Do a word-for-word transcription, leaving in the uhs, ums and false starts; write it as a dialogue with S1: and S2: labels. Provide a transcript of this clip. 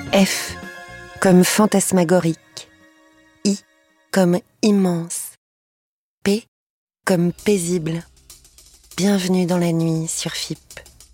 S1: F comme fantasmagorique. I comme immense. P comme paisible. Bienvenue dans la nuit sur F I P.